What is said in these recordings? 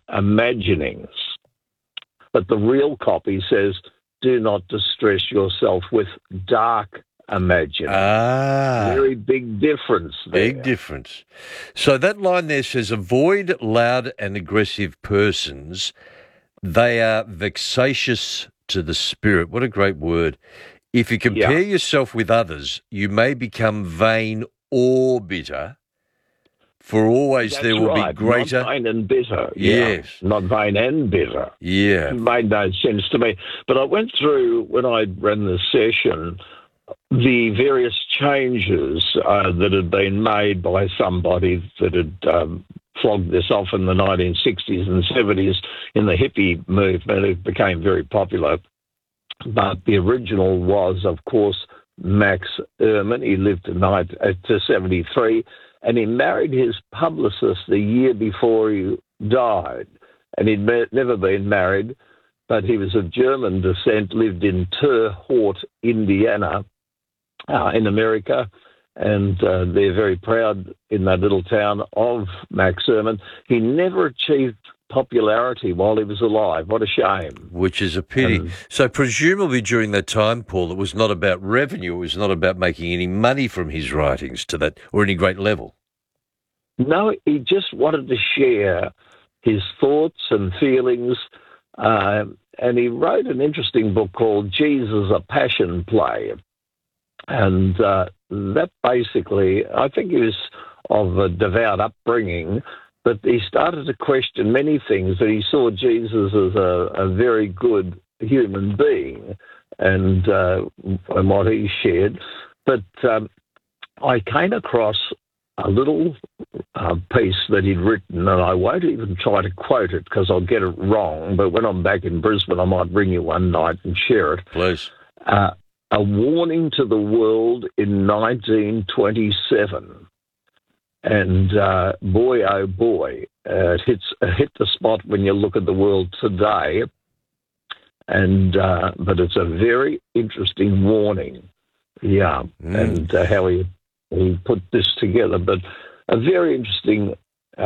imaginings. But the real copy says, do not distress yourself with dark imaginings. Very big difference there. Big difference. So that line there says, avoid loud and aggressive persons. They are vexatious to the spirit. What a great word. If you compare yourself with others, you may become vain or bitter. For always there will be greater. Not vain and bitter. Yes. Not vain and bitter. Yeah. It made no sense to me. But I went through, when I ran the session, the various changes that had been made by somebody that had flogged this off in the 1960s and 70s in the hippie movement. It became very popular. But the original was, of course, Max Ehrmann. He lived to 73. And he married his publicist the year before he died. And he'd never been married, but he was of German descent, lived in Terre Haute, Indiana, in America. And they're very proud in that little town of Max Ehrmann. He never achieved popularity while he was alive. What a shame. Which is a pity. So presumably during that time, Paul, it was not about revenue. It was not about making any money from his writings to that or any great level. No, he just wanted to share his thoughts and feelings. And he wrote an interesting book called Jesus, a Passion Play. And that basically, I think he was of a devout upbringing, but he started to question many things, that he saw Jesus as a very good human being and what he shared. But I came across a little piece that he'd written, and I won't even try to quote it because I'll get it wrong, but when I'm back in Brisbane, I might bring you one night and share it. Please. A warning to the world in 1927. And boy, oh boy, it hit the spot when you look at the world today. And but it's a very interesting warning, and how he put this together. But a very interesting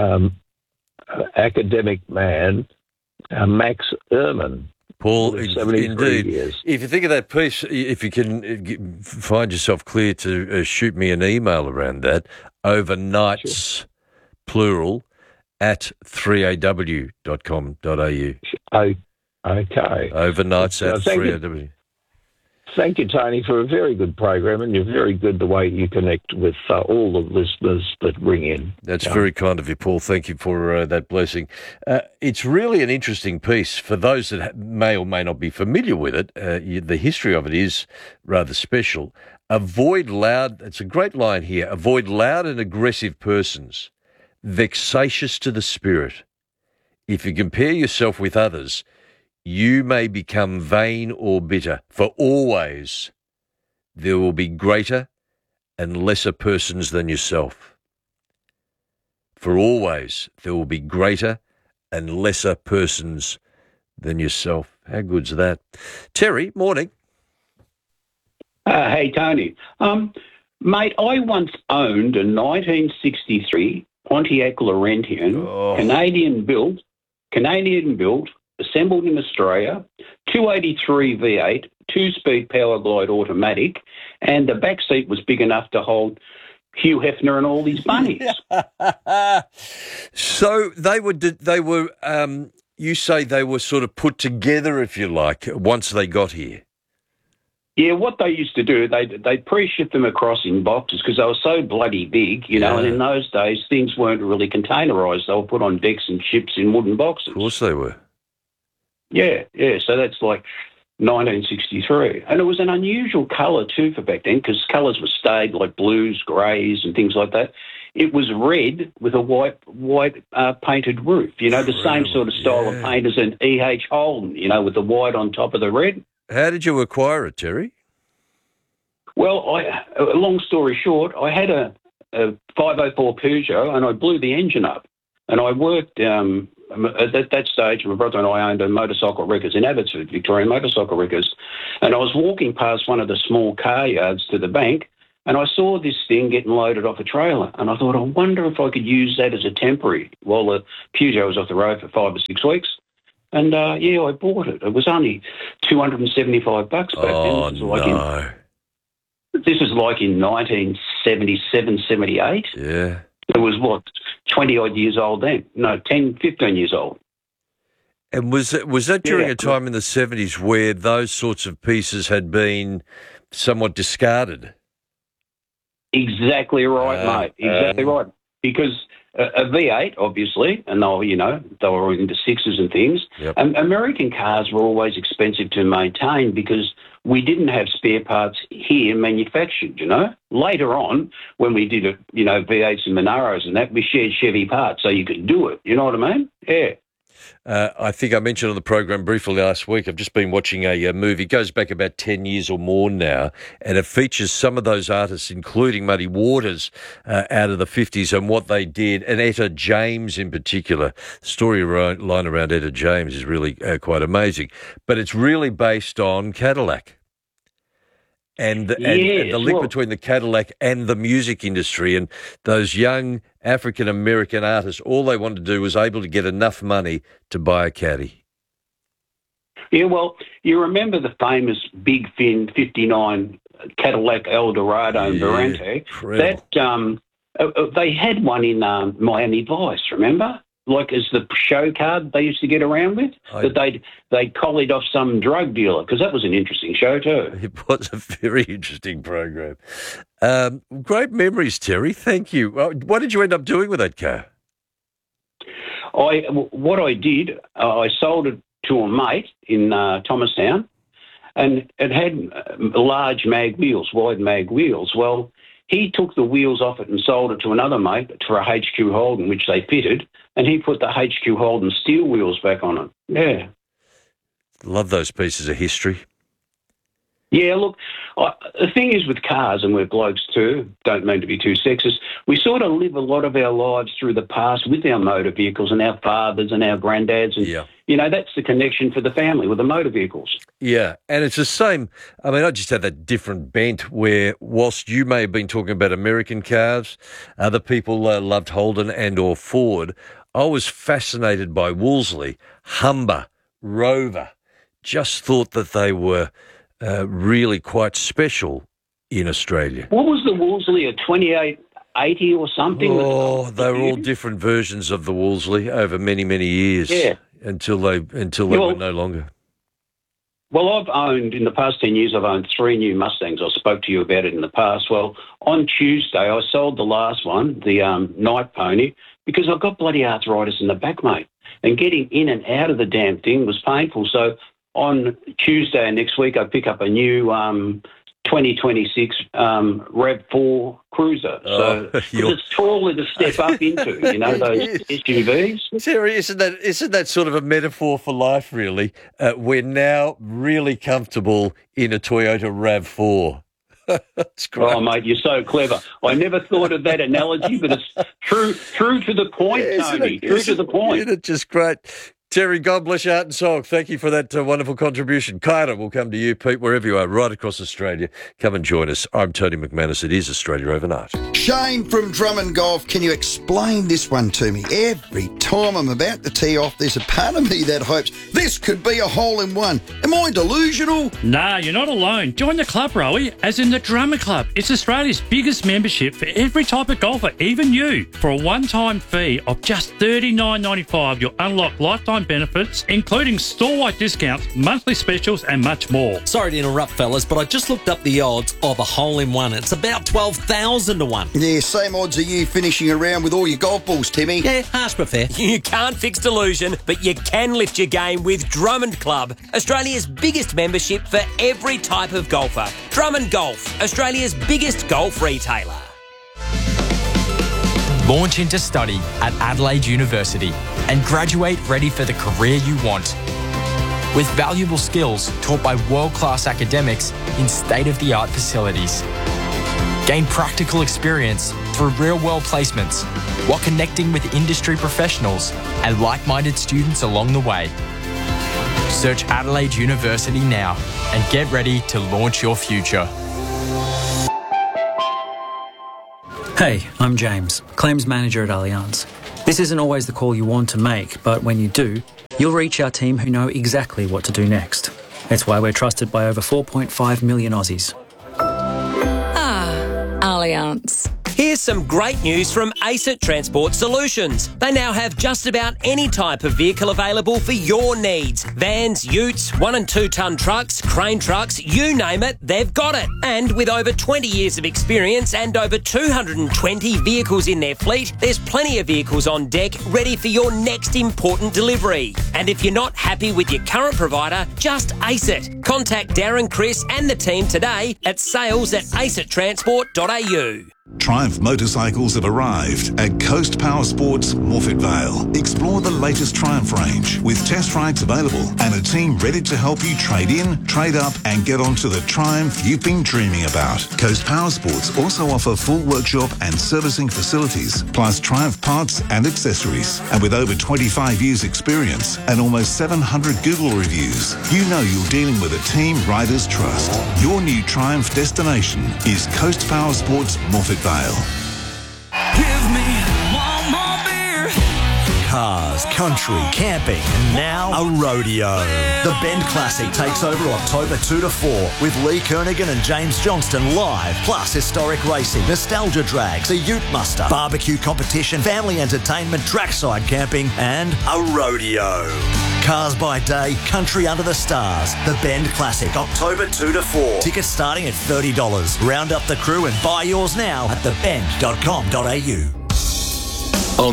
academic man, Max Ehrmann. Paul, indeed. Years. If you think of that piece, if you can find yourself clear to shoot me an email around that, overnights, plural, at 3aw.com.au. Okay. Overnights at 3aw. Thank you, Tony, for a very good program, and you're very good the way you connect with all the listeners that ring in. That's very kind of you, Paul. Thank you for that blessing. It's really an interesting piece for those that may or may not be familiar with it. The history of it is rather special. Avoid loud, it's a great line here, avoid loud and aggressive persons, vexatious to the spirit. If you compare yourself with others, you may become vain or bitter, for always there will be greater and lesser persons than yourself. For always there will be greater and lesser persons than yourself. How good's that? Terry, morning. Hey, Tony. Mate, I once owned a 1963 Pontiac Laurentian, Canadian built, assembled in Australia, 283 V8, 2-speed power glide automatic, and the back seat was big enough to hold Hugh Hefner and all these bunnies. So they were. You say they were sort of put together, if you like, once they got here. Yeah, what they used to do, they'd pre-ship them across in boxes because they were so bloody big, you know, and in those days things weren't really containerised. They were put on decks and ships in wooden boxes. Of course they were. Yeah, so that's like 1963. And it was an unusual colour too for back then because colours were stayed like blues, greys and things like that. It was red with a white painted roof, you know, the same sort of style of paint as an E.H. Holden, you know, with the white on top of the red. How did you acquire it, Terry? Well, long story short, I had a 504 Peugeot and I blew the engine up. And I worked, at that stage, my brother and I owned a motorcycle wreckers in Abbotsford, Victorian Motorcycle Wreckers. And I was walking past one of the small car yards to the bank And I saw this thing getting loaded off a trailer, and I thought, I wonder if I could use that as a temporary while the Peugeot was off the road for 5 or 6 weeks. And, I bought it. It was only $275 back then. Oh, no. This is like in 1977, 78. Yeah. It was, 20-odd years old then. No, 10, 15 years old. And was that during a time in the 70s where those sorts of pieces had been somewhat discarded? Exactly right, mate. Exactly right. Because a V8, obviously, and they were into sixes and things. Yep. American cars were always expensive to maintain because we didn't have spare parts here manufactured, Later on, when we did it, V8s and Monaros and that, we shared Chevy parts so you could do it. You know what I mean? Yeah. I think I mentioned on the program briefly last week, I've just been watching a movie. It goes back about 10 years or more now, and it features some of those artists, including Muddy Waters, out of the 50s and what they did, and Etta James in particular. The storyline around Etta James is really quite amazing. But it's really based on Cadillac. And the link between the Cadillac and the music industry, and those young African-American artists, all they wanted to do was able to get enough money to buy a Caddy. Yeah, well, you remember the famous Big Fin 59 Cadillac Eldorado and Barrente? Incredible. That, they had one in Miami Vice, remember? Like as the show card they used to get around with, that they'd collied off some drug dealer, because that was an interesting show too. It was a very interesting program. Great memories, Terry. Thank you. What did you end up doing with that car? What I did, I sold it to a mate in Thomastown, and it had large mag wheels, wide mag wheels. Well, he took the wheels off it and sold it to another mate for a HQ Holden, which they fitted, and he put the HQ Holden steel wheels back on it. Yeah. Love those pieces of history. Yeah, look, the thing is with cars, and we're blokes too, don't mean to be too sexist, we sort of live a lot of our lives through the past with our motor vehicles and our fathers and our granddads. And, that's the connection for the family with the motor vehicles. Yeah, and it's the same. I mean, I just had that different bent where whilst you may have been talking about American cars, other people loved Holden and or Ford. I was fascinated by Wolseley, Humber, Rover. Just thought that they were really quite special in Australia. What was the Wolseley, a 2880 or something? Oh, they were all different versions of the Wolseley over many, many years. Yeah. Until they were no longer. Well, I've owned, in the past 10 years, I've owned 3 new Mustangs. I spoke to you about it in the past. Well, on Tuesday, I sold the last one, the Night Pony, because I've got bloody arthritis in the back, mate. And getting in and out of the damn thing was painful. So on Tuesday next week, I pick up a new 2026 RAV4 Cruiser. So it's taller to step up into, those SUVs. Terry, isn't that sort of a metaphor for life, really? We're now really comfortable in a Toyota RAV4. That's great. Oh, mate, you're so clever. I never thought of that analogy, but it's true to the point, Tony. True to the point. Isn't it just great? Terry, God bless your heart and soul. Thank you for that wonderful contribution. Kyra will come to you, Pete, wherever you are, right across Australia. Come and join us. I'm Tony McManus. It is Australia Overnight. Shane from Drummond Golf, can you explain this one to me? Every time I'm about to tee off, there's a part of me that hopes this could be a hole-in-one. Am I delusional? Nah, you're not alone. Join the club, Rowie, as in the Drummond Club. It's Australia's biggest membership for every type of golfer, even you. For a one-time fee of just $39.95, you'll unlock lifetime benefits, including store-wide discounts, monthly specials, and much more. Sorry to interrupt, fellas, but I just looked up the odds of a hole-in-one. It's about 12,000 to 1. Yeah, same odds are you finishing around with all your golf balls, Timmy. Yeah, harsh but fair. You can't fix delusion, but you can lift your game with Drummond Club, Australia's biggest membership for every type of golfer. Drummond Golf, Australia's biggest golf retailer. Launch into study at Adelaide University and graduate ready for the career you want. With valuable skills taught by world-class academics in state-of-the-art facilities. Gain practical experience through real-world placements while connecting with industry professionals and like-minded students along the way. Search Adelaide University now and get ready to launch your future. Hey, I'm James, Claims Manager at Allianz. This isn't always the call you want to make, but when you do, you'll reach our team who know exactly what to do next. It's why we're trusted by over 4.5 million Aussies. Allianz. Here's some great news from ACET Transport Solutions. They now have just about any type of vehicle available for your needs. Vans, utes, 1 and 2 tonne trucks, crane trucks, you name it, they've got it. And with over 20 years of experience and over 220 vehicles in their fleet, there's plenty of vehicles on deck ready for your next important delivery. And if you're not happy with your current provider, just ACET. Contact Darren, Chris and the team today at sales@acettransport.au. Triumph motorcycles have arrived at Coast Power Sports Morphett Vale. Explore the latest Triumph range with test rides available and a team ready to help you trade in, trade up and get onto the Triumph you've been dreaming about. Coast Power Sports also offer full workshop and servicing facilities, plus Triumph parts and accessories. And with over 25 years experience and almost 700 Google reviews, you know you're dealing with a team riders trust. Your new Triumph destination is Coast Power Sports Morphett Vale. Give me one more beer. Cars, country, camping, and now a rodeo. The Bend Classic takes over October 2 to 4 with Lee Kernaghan and James Johnston live, plus historic racing, nostalgia drags, a ute muster, barbecue competition, family entertainment, trackside camping, and a rodeo. Cars by day, country under the stars. The Bend Classic, October 2 to 4. Tickets starting at $30. Round up the crew and buy yours now at thebend.com.au. On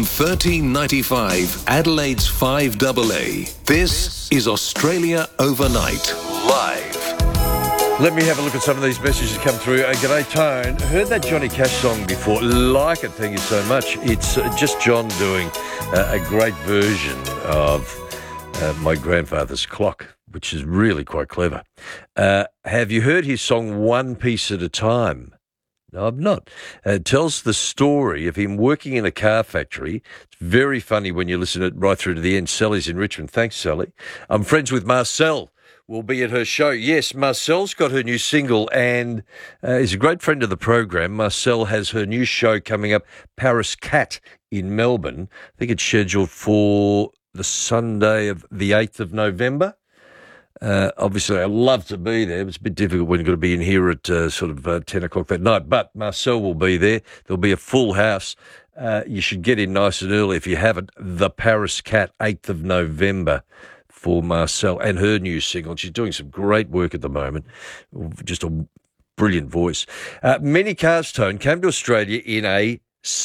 1395 Adelaide's 5AA, this is Australia Overnight, live. Let me have a look at some of these messages that come through. G'day, Tone. Heard that Johnny Cash song before. Like it, thank you so much. It's just John doing a great version of My Grandfather's Clock, which is really quite clever. Have you heard his song One Piece at a Time? No, I've not. It tells the story of him working in a car factory. It's very funny when you listen to it right through to the end. Sally's in Richmond. Thanks, Sally. I'm friends with Marcel. We'll be at her show. Yes, Marcel's got her new single and is a great friend of the program. Marcel has her new show coming up, Paris Cat, in Melbourne. I think it's scheduled for the Sunday of the 8th of November. Obviously, I'd love to be there. It's a bit difficult when you've got to be in here at 10 o'clock that night. But Marcel will be there. There'll be a full house. You should get in nice and early if you haven't. The Paris Cat, 8th of November for Marcel and her new single. She's doing some great work at the moment. Just a brilliant voice. Many cars, Tone, came to Australia in a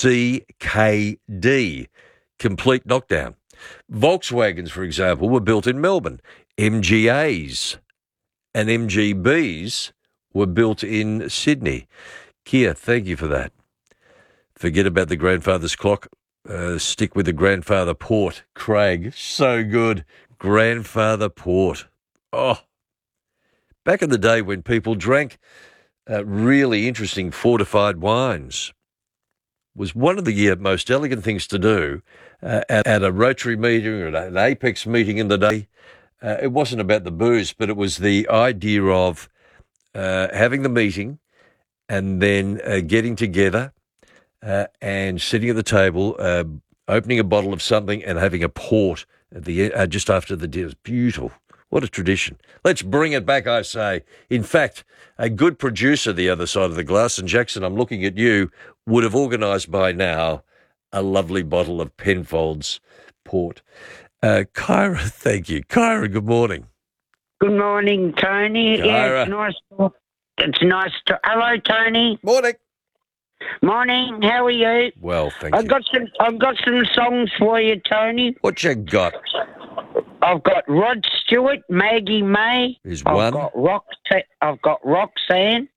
CKD, complete knockdown. Volkswagens, for example, were built in Melbourne. MGAs and MGBs were built in Sydney. Kia, thank you for that. Forget about the grandfather's clock. Stick with the grandfather port. Craig, so good. Grandfather port. Oh, back in the day when people drank really interesting fortified wines, was one of the most elegant things to do at a Rotary meeting or an Apex meeting in the day. It wasn't about the booze, but it was the idea of having the meeting and then getting together and sitting at the table, opening a bottle of something and having a port at the just after the dinner. It's beautiful. What a tradition. Let's bring it back, I say. In fact, a good producer the other side of the glass, and Jackson, I'm looking at you, would have organised by now a lovely bottle of Penfolds port. Kyra, thank you. Kyra, good morning. Good morning, Tony. Kyra. Yeah, it's nice to. Hello, Tony. Morning. Morning. How are you? Well, thank you. I've got some songs for you, Tony. What you got? I've got Rod Stewart, Maggie May. Is one. I've got Roxanne.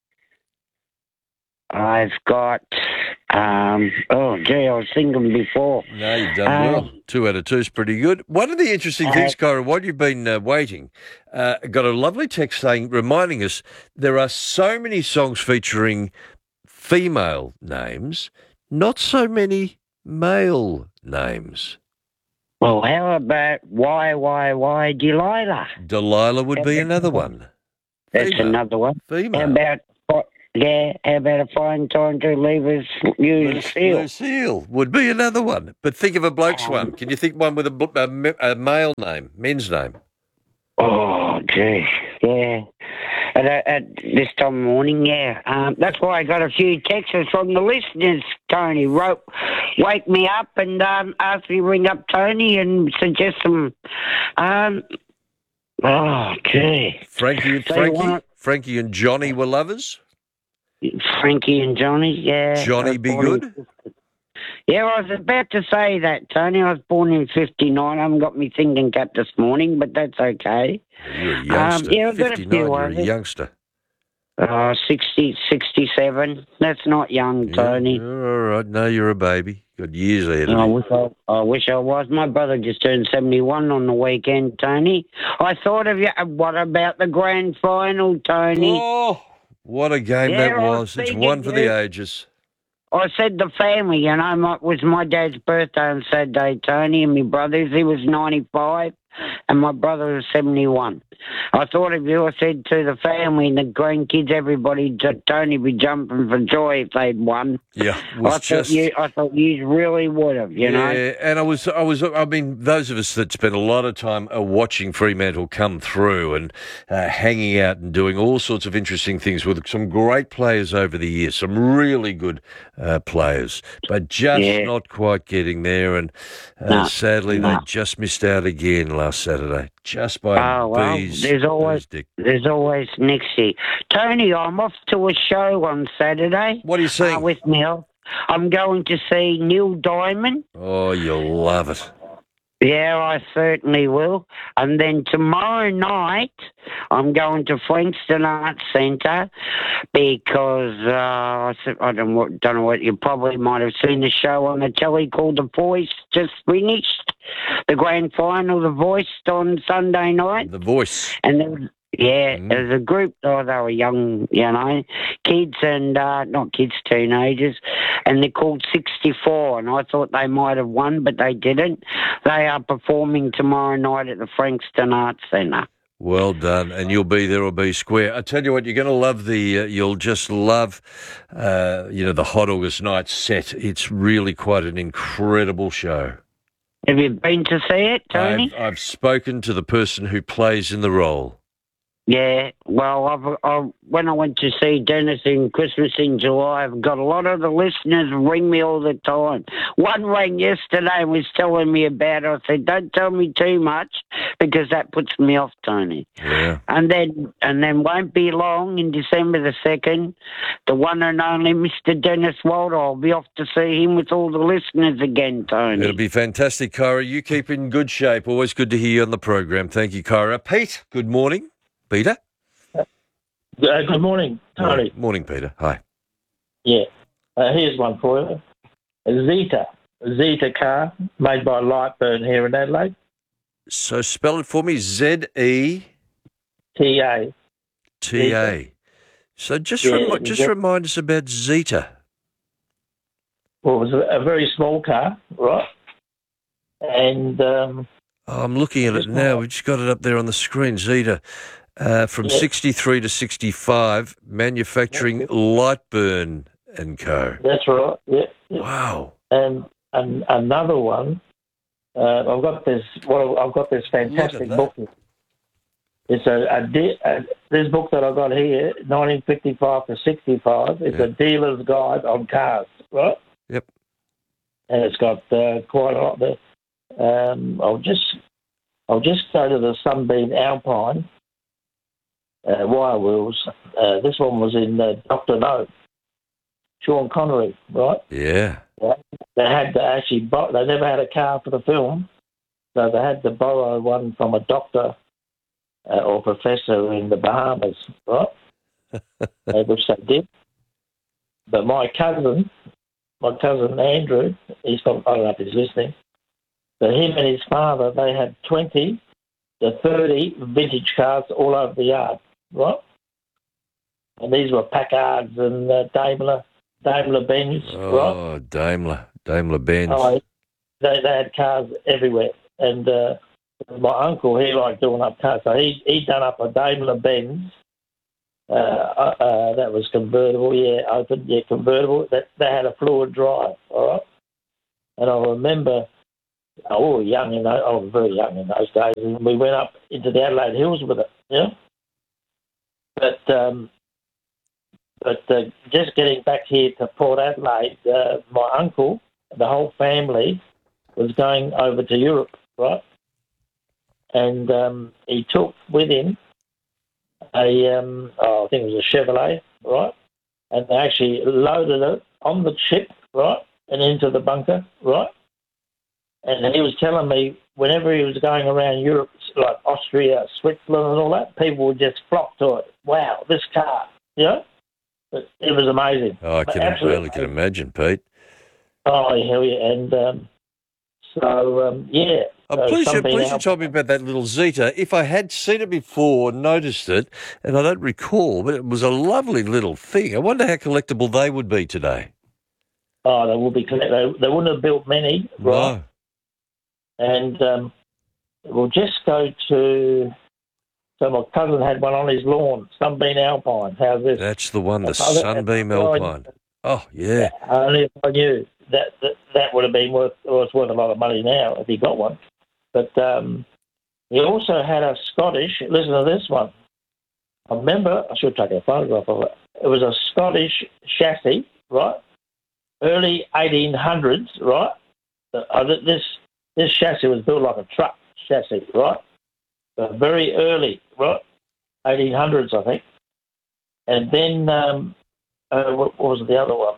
I've got. I was thinking before. No, you've done well. 2 out of 2 is pretty good. One of the interesting things, Kyra, while you've been waiting, got a lovely text reminding us there are so many songs featuring female names, not so many male names. Well, how about why, Delilah? Delilah would be another one. That's another one. Female. How about Yeah, how about a fine time to leave us Lucille? Lucille would be another one. But think of a bloke's one. Can you think one with a male name, men's name? Oh, gee, yeah. At this time of morning, yeah. That's why I got a few texts from the listeners. Tony wake me up and asked me to ring up Tony and suggest some. Oh, gee. Frankie and Johnny were lovers? Frankie and Johnny, yeah. Johnny be good? Yeah, I was about to say that, Tony. I was born in 59. I haven't got me thinking cap this morning, but that's okay. You're a youngster. Yeah, I've got a 59, few you're others. a youngster. 67. That's not young, Tony. You're all right. No, you're a baby. Got years ahead of you. I wish I was. My brother just turned 71 on the weekend, Tony. I thought of you. What about the grand final, Tony? Oh, what a game that was. It's one for the ages. I said the family, you know, it was my dad's birthday on Saturday, Tony, and my brother's. He was 95, and my brother was 71. I thought of you. I said to the family and the grandkids, everybody, Tony be jumping for joy if they'd won. Yeah, I thought you really would have, you know. Yeah, and I mean, those of us that spent a lot of time watching Fremantle come through and hanging out and doing all sorts of interesting things with some great players over the years, some really good players, but just not quite getting there. And sadly, they just missed out again last Saturday, just by bees. There's always next year. Tony, I'm off to a show on Saturday. What are you seeing? With Neil. I'm going to see Neil Diamond. Oh, you'll love it. Yeah, I certainly will. And then tomorrow night, I'm going to Frankston Arts Centre because I don't know what, you probably might have seen the show on the telly called The Voice just finished. The grand final, The Voice, on Sunday night. The Voice. And there was, there's a group, they were young, you know, kids and, not kids, teenagers, and they're called 64, and I thought they might have won, but they didn't. They are performing tomorrow night at the Frankston Arts Centre. Well done, and you'll be there or be square. I tell you what, you're going to love you'll just love, the Hot August Night set. It's really quite an incredible show. Have you been to see it, Tony? I've spoken to the person who plays in the role. Yeah, well, when I went to see Dennis in Christmas in July, I've got a lot of the listeners ring me all the time. One rang yesterday and was telling me about it. I said, don't tell me too much because that puts me off, Tony. Yeah. And then won't be long, in December the 2nd, the one and only Mr. Dennis Walter. I'll be off to see him with all the listeners again, Tony. It'll be fantastic, Kyra. You keep in good shape. Always good to hear you on the program. Thank you, Kyra. Pete, good morning. Peter? Good morning, Tony. Morning, Peter. Hi. Yeah. Here's one for you. A Zeta car made by Lightburn here in Adelaide. So spell it for me. Z-E... T-A. T-A. So just remind us about Zeta. Well, it was a very small car, right? And... I'm looking at it now. We've just got it up there on the screen. Zeta. From 63 to 65, manufacturing Lightburn and Co. That's right. Yeah. Wow. And another one. I've got this fantastic book. It's this book that I've got here, 1955 to 65. It's a dealer's guide on cars, right? Yep. And it's got quite a lot there. I'll just go to the Sunbeam Alpine. Wire wheels. This one was in Dr. No. Sean Connery, right? Yeah. They had to actually they never had a car for the film, so they had to borrow one from a doctor or professor in the Bahamas, right? Which they did. But my cousin Andrew, I don't know if he's listening, but him and his father, they had 20 to 30 vintage cars all over the yard. Right, and these were Packards and Daimler Benz. Oh, right? Daimler Benz. Oh, they had cars everywhere, and my uncle, he liked doing up cars, so he done up a Daimler Benz That was convertible, open, convertible. That had a fluid drive, all right. And I remember, I was very young in those days, and we went up into the Adelaide Hills with it, But just getting back here to Port Adelaide, my uncle, the whole family, was going over to Europe, right? And he took with him I think it was a Chevrolet, right? And they actually loaded it on the ship, right, and into the bunker, right? And he was telling me whenever he was going around Europe, like Austria, Switzerland and all that, people would just flock to it. Wow, this car, It was amazing. Oh, I can imagine, Pete. Oh, hell yeah. And I'm pleased you told me about that little Zeta. If I had seen it before, noticed it, and I don't recall, but it was a lovely little thing. I wonder how collectible they would be today. Oh, they would be collectible. They wouldn't have built many, right? No. And we'll just go to... So my cousin had one on his lawn, Sunbeam Alpine. How's this? That's the one, the Sunbeam Alpine. Oh, yeah. Only if I knew that would have been worth a lot of money now if he got one. But he also had a Scottish, listen to this one. I remember, I should take a photograph of it. It was a Scottish chassis, right? Early 1800s, right? This chassis was built like a truck chassis, right? But very early, right? 1800s, I think. And then, what was the other one?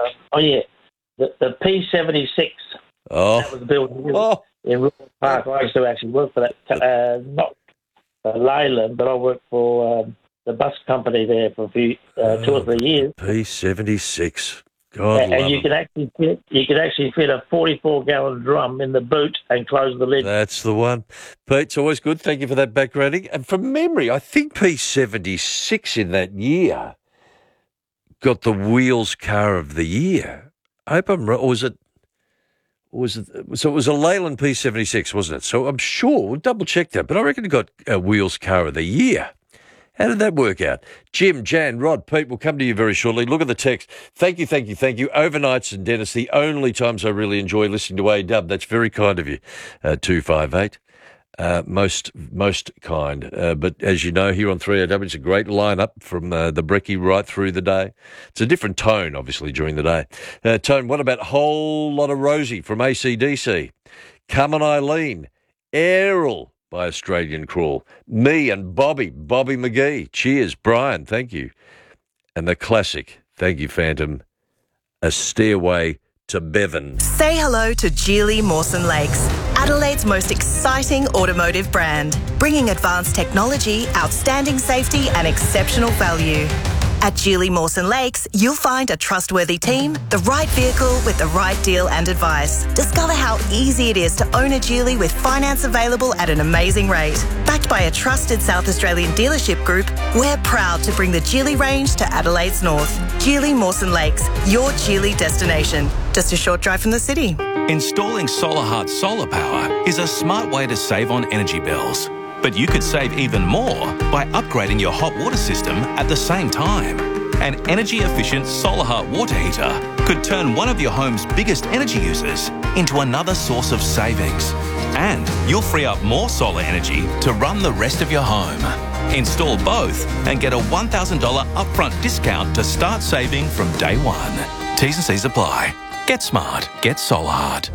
The P-76. Oh. That was built in Rural Park. I used to actually work for that, not Leyland, but I worked for the bus company there for a few, 2 or 3 years. P-76. God, and you could actually fit a 44-gallon drum in the boot and close the lid. That's the one. Pete, it's always good. Thank you for that backgrounding. And from memory, I think P-76 in that year got the Wheels Car of the Year. I hope I'm right. Or was it? So it was a Leyland P-76, wasn't it? So I'm sure, we'll double check that, but I reckon it got a Wheels Car of the Year. How did that work out? Jim, Jan, Rod, Pete, we'll come to you very shortly. Look at the text. Thank you. Overnights and Dennis, the only times I really enjoy listening to A-Dub. That's very kind of you. 258. Most kind. But as you know, here on 3AW, it's a great lineup from the brekkie right through the day. It's a different tone, obviously, during the day. Tone, what about Whole Lot of Rosie from AC/DC? Come on, Eileen. Errol by Australian Crawl. Me and Bobby McGee. Cheers, Brian. Thank you. And the classic, thank you, Phantom, A Stairway to Bevan. Say hello to Geely Mawson Lakes, Adelaide's most exciting automotive brand, bringing advanced technology, outstanding safety and exceptional value. At Geely Mawson Lakes, you'll find a trustworthy team, the right vehicle with the right deal and advice. Discover how easy it is to own a Geely with finance available at an amazing rate. Backed by a trusted South Australian dealership group, we're proud to bring the Geely range to Adelaide's north. Geely Mawson Lakes, your Geely destination. Just a short drive from the city. Installing SolarHeart solar power is a smart way to save on energy bills. But you could save even more by upgrading your hot water system at the same time. An energy-efficient SolarHeart water heater could turn one of your home's biggest energy users into another source of savings. And you'll free up more solar energy to run the rest of your home. Install both and get a $1,000 upfront discount to start saving from day one. T's and C's apply. Get smart. Get SolarHeart.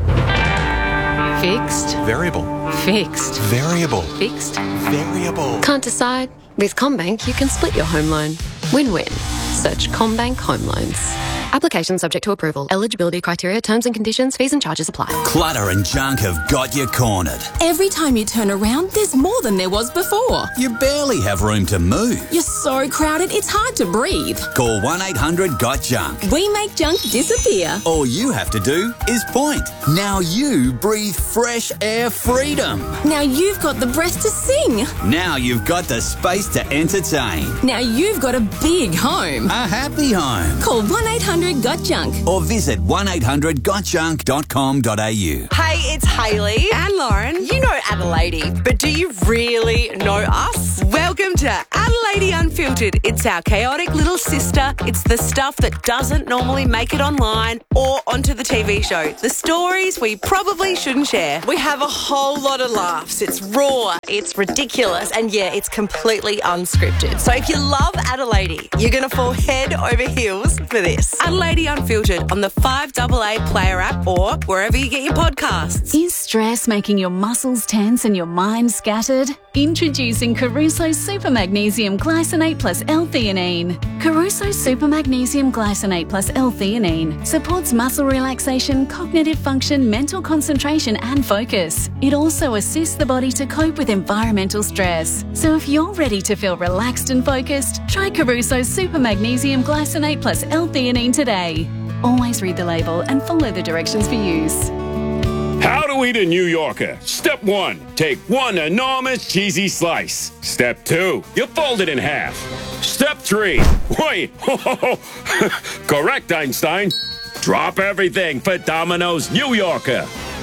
Fixed. Variable. Fixed. Variable. Fixed. Variable. Can't decide? With CommBank, you can split your home loan. Win-win. Search CommBank Home Loans. Application subject to approval. Eligibility criteria, terms and conditions, fees and charges apply. Clutter and junk have got you cornered. Every time you turn around, there's more than there was before. You barely have room to move. You're so crowded, it's hard to breathe. Call 1-800-GOT-JUNK. We make junk disappear. All you have to do is point. Now you breathe fresh air freedom. Now you've got the breath to sing. Now you've got the space to entertain. Now you've got a big home. A happy home. Call 1-800-GOT-JUNK. Or visit 1-800-GOTJUNK.com.au. Hey, Hey, it's Hayley. And Lauren. You know Adelaide, but do you really know us? Welcome to Adelaide Unfiltered. It's our chaotic little sister. It's the stuff that doesn't normally make it online or onto the TV show. The stories we probably shouldn't share. We have a whole lot of laughs. It's raw, it's ridiculous, and yeah, it's completely unscripted. So if you love Adelaide, you're going to fall head over heels for this. Adelaide Unfiltered on the 5AA Player app or wherever you get your podcasts. Is stress making your muscles tense and your mind scattered? Introducing Caruso Super Magnesium Glycinate plus L-theanine. Caruso Super Magnesium Glycinate plus L-theanine supports muscle relaxation, cognitive function, mental concentration and focus. It also assists the body to cope with environmental stress. So if you're ready to feel relaxed and focused, try Caruso Super Magnesium Glycinate plus L-theanine today. Always read the label and follow the directions for use. How to eat a New Yorker. Step 1, take one enormous cheesy slice. Step 2, you fold it in half. Step 3, wait, correct, Einstein. Drop everything for Domino's New Yorker.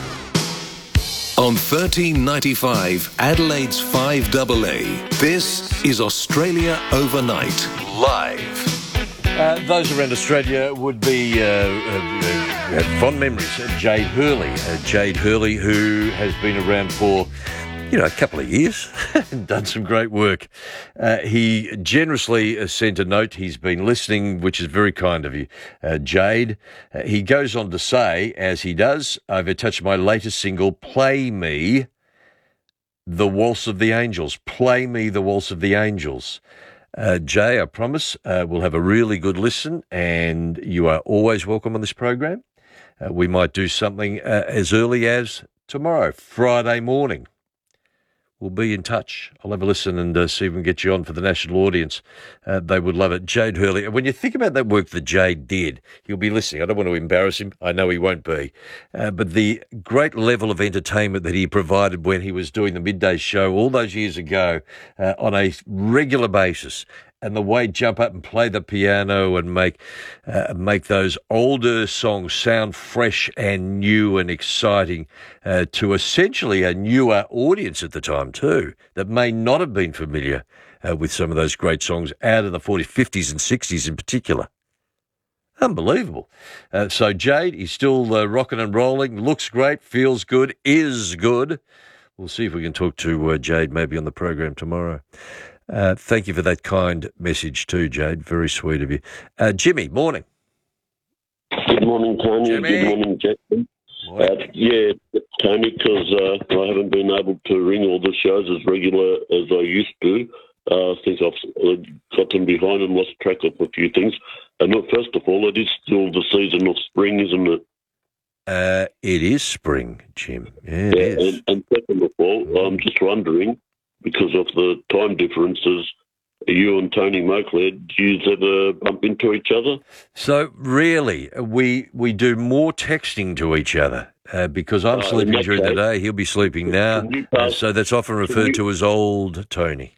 On 1395 Adelaide's 5AA, this is Australia Overnight, live. Those around Australia would be have fond memories of Jade Hurley. Jade Hurley, who has been around for, a couple of years and done some great work. He generously sent a note. He's been listening, which is very kind of you, Jade. He goes on to say, as he does, I've attached my latest single, Play Me the Waltz of the Angels. Play Me the Waltz of the Angels. Jay, I promise we'll have a really good listen, and you are always welcome on this program. We might do something as early as tomorrow, Friday morning. We'll be in touch. I'll have a listen and see if we can get you on for the national audience. They would love it. Jade Hurley. When you think about that work that Jade did, he'll be listening. I don't want to embarrass him. I know he won't be. But the great level of entertainment that he provided when he was doing the midday show all those years ago on a regular basis, and the way jump up and play the piano and make those older songs sound fresh and new and exciting to essentially a newer audience at the time too, that may not have been familiar with some of those great songs out of the 40s, 50s and 60s in particular. Unbelievable. So Jade, he's still rocking and rolling, looks great, feels good, is good. We'll see if we can talk to Jade maybe on the program tomorrow. Thank you for that kind message too, Jade. Very sweet of you. Jimmy, morning. Good morning, Tony. Jimmy. Good morning, Jackson. Tony, because I haven't been able to ring all the shows as regular as I used to. I think I've gotten behind and lost track of a few things. And first of all, it is still the season of spring, isn't it? It is spring, Jim. Yeah, it is. And second of all, I'm just wondering, because of the time differences, you and Tony Moakler, do you ever bump into each other? So really, we do more texting to each other because I'm sleeping during the day. He'll be sleeping now. So that's often referred to as old Tony.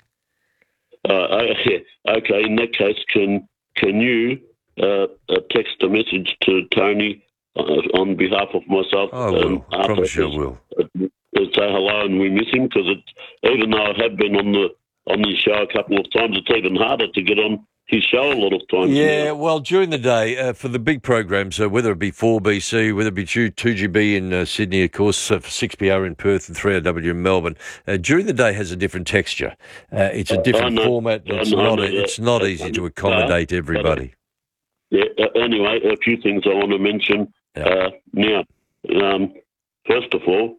Okay, in that case, can you text a message to Tony on behalf of myself? I will. I promise you I will. Say hello and we miss him, because even though I have been on his show a couple of times, it's even harder to get on his show a lot of times. Yeah, well, during the day, for the big programs, whether it be 4BC, whether it be 2GB in Sydney, of course, for 6PR in Perth and 3RW in Melbourne, during the day has a different texture. It's a different format. It's not easy to accommodate everybody. Yeah. Anyway, a few things I want to mention. Now, first of all,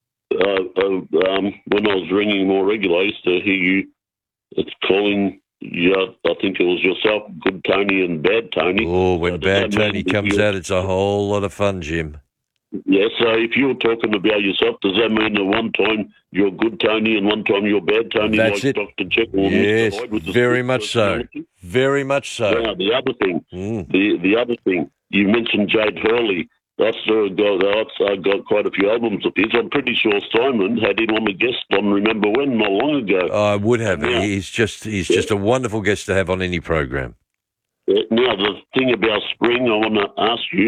when I was ringing more regularly, I used to hear you calling, I think it was yourself, Good Tony and Bad Tony. Oh, when Bad Tony comes out, it's a whole lot of fun, Jim. Yeah, so if you're talking about yourself, does that mean that one time you're Good Tony and one time you're Bad Tony? That's like it. Dr. Jekyll and yes, Mr. Hyde with the very much so. Very much so. Now, the other thing, the other thing, you mentioned Jade Hurley. I've got quite a few albums of his. I'm pretty sure Simon had him on the guest on Remember When not long ago. I would have. Yeah. He's just a wonderful guest to have on any program. Now, the thing about spring, I want to ask you,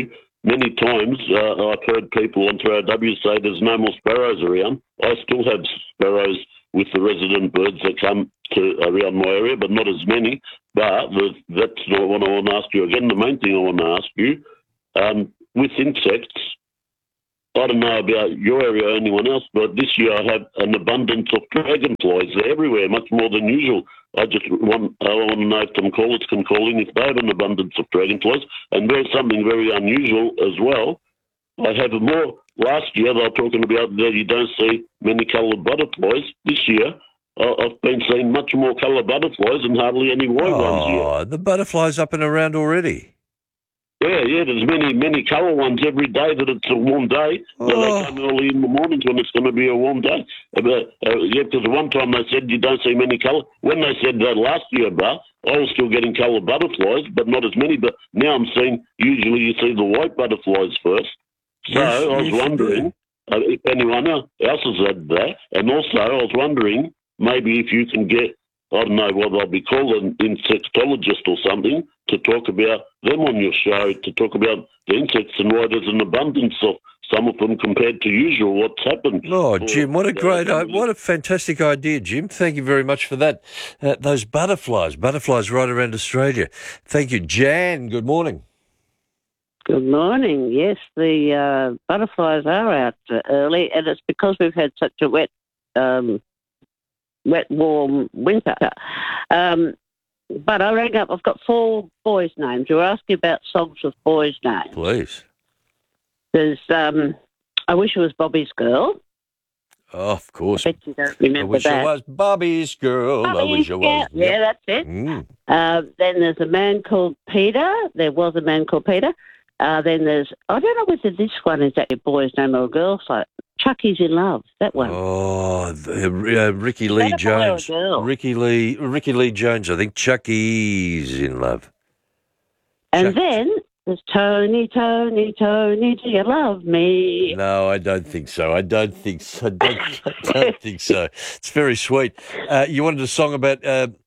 many times I've heard people on 3RW say there's no more sparrows around. I still have sparrows with the resident birds that come to around my area, but not as many. But that's not what I want to ask you again. The main thing I want to ask you, with insects, I don't know about your area or anyone else, but this year I have an abundance of dragonflies. They're everywhere, much more than usual. I want to know if some callers can call in if they have an abundance of dragonflies. And there's something very unusual as well. I have more. Last year they were talking about that you don't see many coloured butterflies. This year I've been seeing much more coloured butterflies and hardly any white ones yet. Oh, the butterflies up and around already. Yeah, there's many colour ones every day that it's a warm day. So they come early in the mornings when it's going to be a warm day. Because one time they said you don't see many colour. When they said that last year, I was still getting coloured butterflies, but not as many. But now I'm seeing, usually you see the white butterflies first. So I was wondering if anyone else has had that. And also I was wondering maybe if you can get, I don't know what they'll be called, an insectologist or something, to talk about them on your show, to talk about the insects and why there's an abundance of some of them compared to usual, what's happened. Oh, Jim, what a fantastic idea, Jim. Thank you very much for that. Those butterflies right around Australia. Thank you. Jan, good morning. Good morning. Yes, the butterflies are out early, and it's because we've had such a wet, warm winter. But I rang up. I've got 4 boys' names. You're asking about songs with boys' names. Please. There's I Wish It Was Bobby's Girl. Oh, of course. I bet you don't remember I wish that. it was Bobby's Girl. I wish it was. Yeah, that's it. Then there's a man called Peter. There was a man called Peter. Then there's, I don't know whether this one is that a boy's name or a girl's name. Chucky's in Love, that one. Oh, Ricky Lee Jones. Ricky Lee Jones. I think Chucky's in Love. And then there's Tony, Tony, Tony, do you love me? No, I don't think so. I don't think so. It's very sweet. You wanted a song about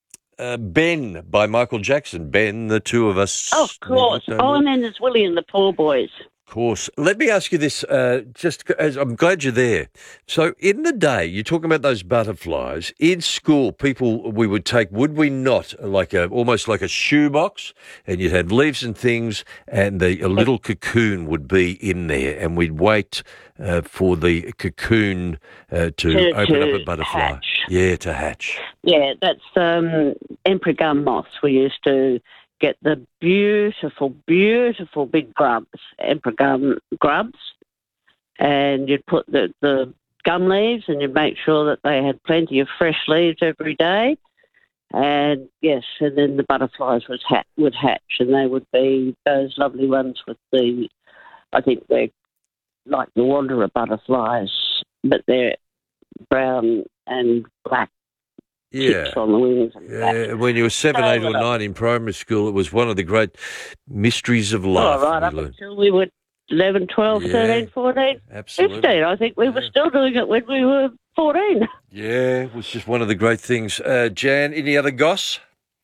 Ben by Michael Jackson. Ben, the two of us. Oh, of course. And then there's Willie and the Poor Boys. Of course. Let me ask you this, just as I'm glad you're there. So in the day, you're talking about those butterflies. In school, we would take, would we not, almost like a shoebox, and you'd have leaves and things, and a little cocoon would be in there, and we'd wait for the cocoon to open up a butterfly. Hatch. Yeah, to hatch. Yeah, that's emperor gum moths. We used to get the beautiful, beautiful big grubs, emperor gum grubs, and you'd put the gum leaves and you'd make sure that they had plenty of fresh leaves every day. And yes, and then the butterflies would hatch, and they would be those lovely ones with I think they're like the wanderer butterflies, but they're brown and black. Yeah. On the wings when you were 7, 8 or 9 in primary school, it was one of the great mysteries of life. Right up until we were 11, 12, 13, 14, absolutely. 15. I think we were still doing it when we were 14. Yeah, it was just one of the great things. Jan, any other goss?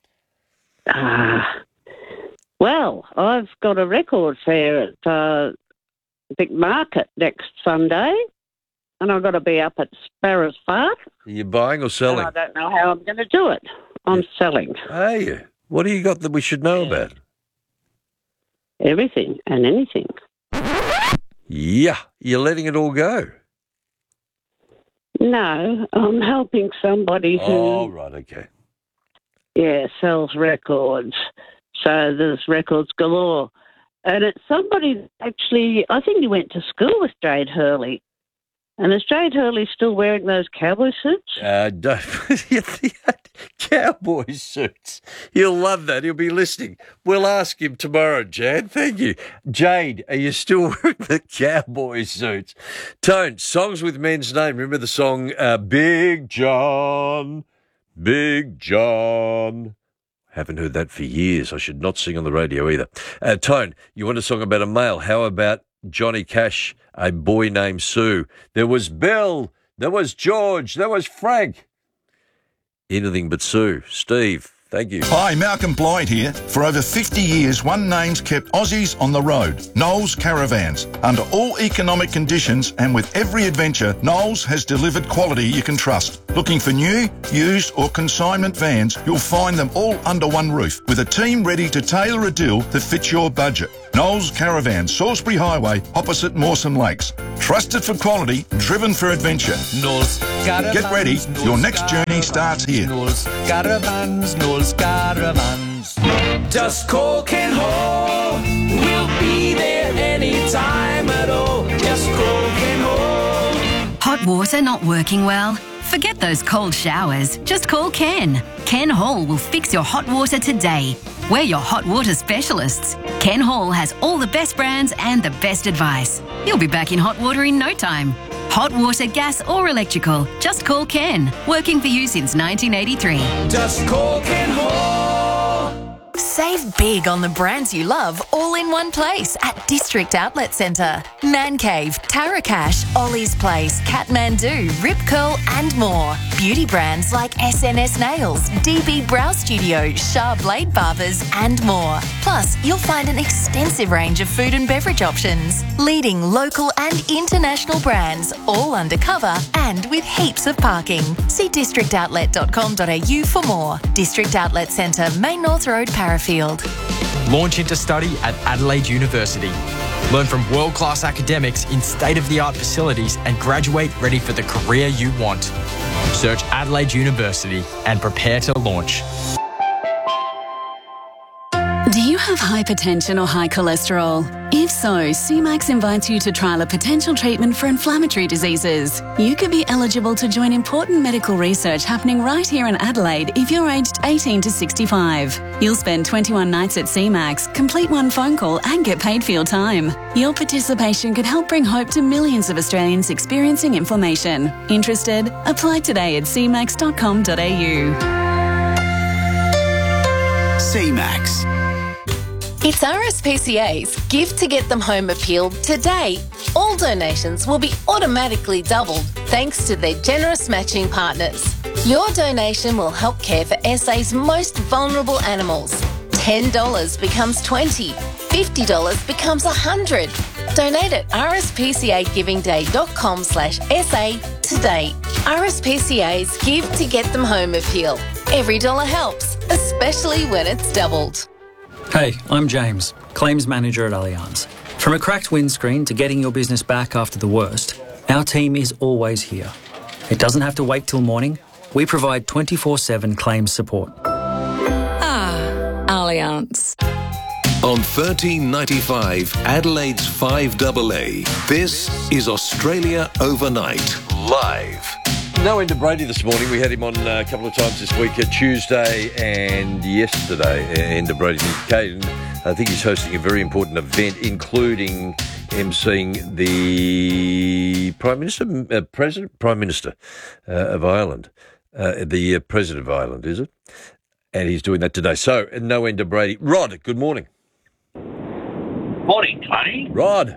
Well, I've got a record fair at Big Market next Sunday. And I've got to be up at Sparrows Park. Are you buying or selling? And I don't know how I'm going to do it. I'm selling. Are you? What do you got that we should know about? Everything and anything. Yeah, you're letting it all go. No, I'm helping somebody who... Oh, right, okay. Yeah, sells records. So there's records galore. And it's somebody actually, I think he went to school with Jade Hurley. And is Jade Hurley still wearing those cowboy suits? Cowboy suits. He'll love that. He'll be listening. We'll ask him tomorrow, Jan. Thank you. Jade, are you still wearing the cowboy suits? Tone, songs with men's name. Remember the song Big John, Big John? Haven't heard that for years. I should not sing on the radio either. Tone, you want a song about a male? How about Johnny Cash, A Boy Named Sue? There was Bill, there was George, there was Frank. Anything but Sue. Steve, Thank you. Hi, Malcolm Blyde here. For over 50 years, one name's kept Aussies on the road. Knowles Caravans. Under all economic conditions and with every adventure, Knowles has delivered quality you can trust. Looking for new, used or consignment vans, you'll find them all under one roof with a team ready to tailor a deal that fits your budget. Knowles Caravan, Salisbury Highway, opposite Mawson Lakes. Trusted for quality, driven for adventure. Knowles Caravans. Get ready, your next journey starts here. Knowles Caravans, Knowles Caravans. Just call Ken Hall. We'll be there anytime at all. Just call Ken Hall. Hot water not working well? Forget those cold showers. Just call Ken. Ken Hall will fix your hot water today. We're your hot water specialists. Ken Hall has all the best brands and the best advice. You'll be back in hot water in no time. Hot water, gas or electrical. Just call Ken. Working for you since 1983. Just call Ken Hall. Save big on the brands you love all in one place at District Outlet Centre. Man Cave, Tarakash, Ollie's Place, Kathmandu, Rip Curl and more. Beauty brands like SNS Nails, DB Brow Studio, Shah Blade Barbers and more. Plus, you'll find an extensive range of food and beverage options. Leading local and international brands, all undercover and with heaps of parking. See districtoutlet.com.au for more. District Outlet Centre, Main North Road, Parafield. Launch into study at Adelaide University. Learn from world-class academics in state-of-the-art facilities and graduate ready for the career you want. Search Adelaide University and prepare to launch. Do you have hypertension or high cholesterol? If so, CMAX invites you to trial a potential treatment for inflammatory diseases. You could be eligible to join important medical research happening right here in Adelaide if you're aged 18 to 65. You'll spend 21 nights at CMAX, complete one phone call and get paid for your time. Your participation could help bring hope to millions of Australians experiencing inflammation. Interested? Apply today at cmax.com.au. CMAX. It's RSPCA's Give to Get Them Home appeal today. All donations will be automatically doubled thanks to their generous matching partners. Your donation will help care for SA's most vulnerable animals. $10 becomes $20, $50 becomes $100. Donate at rspcagivingday.com/SA today. RSPCA's Give to Get Them Home appeal. Every dollar helps, especially when it's doubled. Hey, I'm James, Claims Manager at Allianz. From a cracked windscreen to getting your business back after the worst, our team is always here. It doesn't have to wait till morning. We provide 24/7 claims support. Allianz. On 1395 Adelaide's 5AA, this is Australia Overnight, live. No end to Brady this morning. We had him on a couple of times this week, Tuesday and yesterday. End of Brady Caden. I think he's hosting a very important event, including emceeing the Prime Minister of Ireland, the President of Ireland, is it? And he's doing that today. So, no end to Brady. Rod, good morning. Morning, Tony. Rod.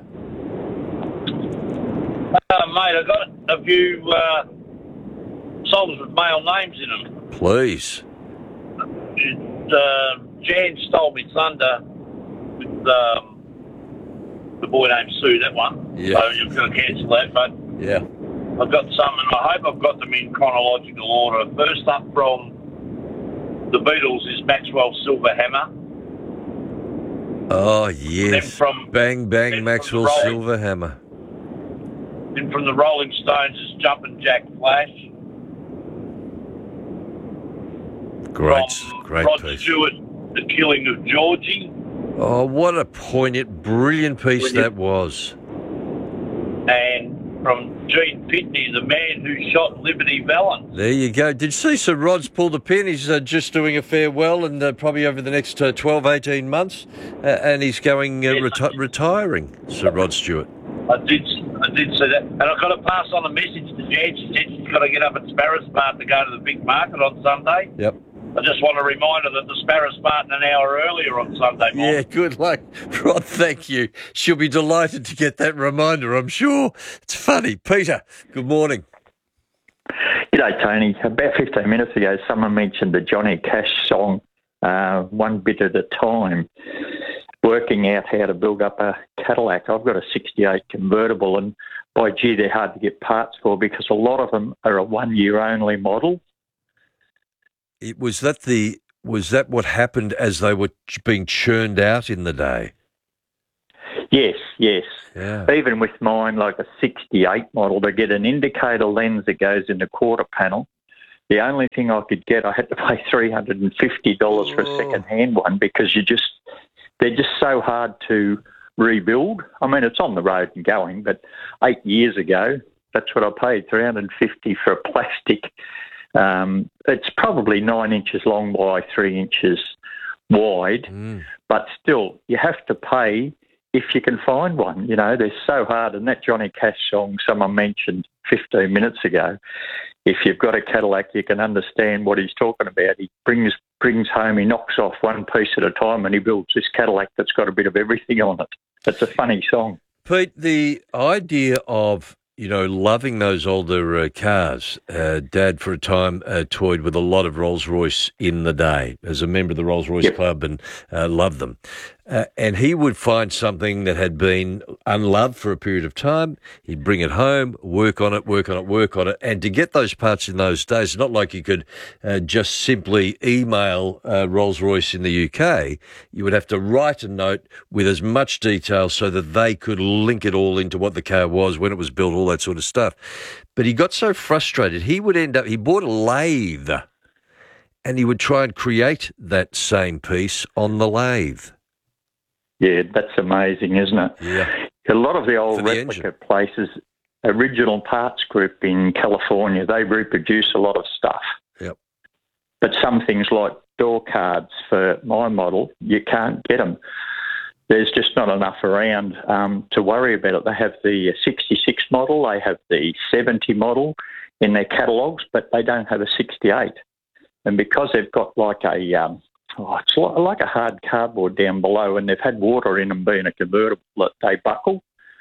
Mate, I've got a few songs with male names in them. Please. Jan Stole Me Thunder with the boy named Sue, that one. Yeah. So you're going to cancel that, but yeah, I've got some, and I hope I've got them in chronological order. First up from the Beatles is Maxwell's Silver Hammer. Oh, yes. Then from, Bang, bang, then Maxwell's Silver Hammer. Then from the Rolling Stones is Jumpin' Jack Flash. Great Rod piece. Stewart, The Killing of Georgie. Oh, what a poignant, brilliant piece that was. And from Gene Pitney, The Man Who Shot Liberty Valance. There you go. Did you see Sir Rod's pulled the pin? He's just doing a farewell and probably over the next 12, 18 months. And he's going retiring, Sir Rod Stewart. I did see that. And I've got to pass on a message to Jan. She said she's got to get up at Sparrows Martin to go to the big market on Sunday. Yep. I just want to remind her that the Sparrows Martin an hour earlier on Sunday morning. Yeah, good luck. Rod, thank you. She'll be delighted to get that reminder, I'm sure. It's funny. Peter, good morning. G'day, Tony. About 15 minutes ago, someone mentioned the Johnny Cash song, one bit at a time, working out how to build up a Cadillac. I've got a 68 convertible, and by gee, they're hard to get parts for because a lot of them are a 1 year only model. Was that what happened as they were being churned out in the day? Yes. Yeah. Even with mine, like a 68 model, to get an indicator lens that goes in the quarter panel, the only thing I could get, I had to pay $350 for a second-hand one because they're just so hard to rebuild. I mean, it's on the road and going, but 8 years ago, that's what I paid, $350 for a plastic. It's probably 9 inches long by 3 inches wide, but still, you have to pay if you can find one. You know, they're so hard. And that Johnny Cash song someone mentioned 15 minutes ago, if you've got a Cadillac, you can understand what he's talking about. He brings home, he knocks off one piece at a time and he builds this Cadillac that's got a bit of everything on it. It's a funny song. Pete, the idea of, loving those older cars. Dad, for a time, toyed with a lot of Rolls-Royce in the day as a member of the Rolls-Royce Club and loved them. And he would find something that had been unloved for a period of time. He'd bring it home, work on it. And to get those parts in those days, it's not like you could just simply email Rolls-Royce in the UK. You would have to write a note with as much detail so that they could link it all into what the car was, when it was built, all that sort of stuff. But he got so frustrated, he bought a lathe and he would try and create that same piece on the lathe. Yeah, that's amazing, isn't it? Yeah. A lot of the old replica places, Original Parts Group in California, they reproduce a lot of stuff. Yep. But some things like door cards for my model, you can't get them. There's just not enough around to worry about it. They have the 66 model, they have the 70 model in their catalogues, but they don't have a 68. And because they've got like it's like a hard cardboard down below, and they've had water in them being a convertible that they buckle.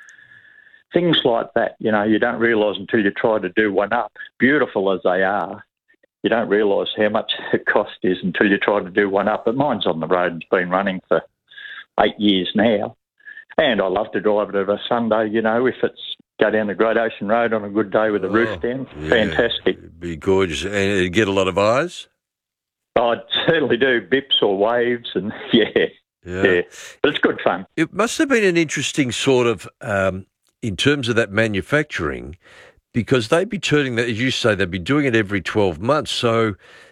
Things like that, you don't realise until you try to do one up. Beautiful as they are, you don't realise how much the cost is until you try to do one up. But mine's on the road and it's been running for 8 years now. And I love to drive it on a Sunday, if it's go down the Great Ocean Road on a good day with the roof down. Yeah, fantastic. It'd be gorgeous. And it'd get a lot of eyes? I certainly do, bips or waves, and yeah. But it's good fun. It must have been an interesting sort of, in terms of that manufacturing, because they'd be turning that, as you say, they'd be doing it every 12 months. So,